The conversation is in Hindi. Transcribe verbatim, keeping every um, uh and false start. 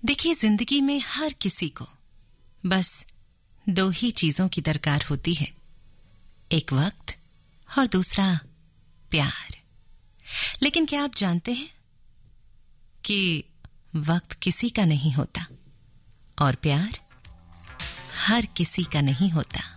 देखिए, जिंदगी में हर किसी को बस दो ही चीजों की दरकार होती है, एक वक्त और दूसरा प्यार। लेकिन क्या आप जानते हैं कि वक्त किसी का नहीं होता और प्यार हर किसी का नहीं होता।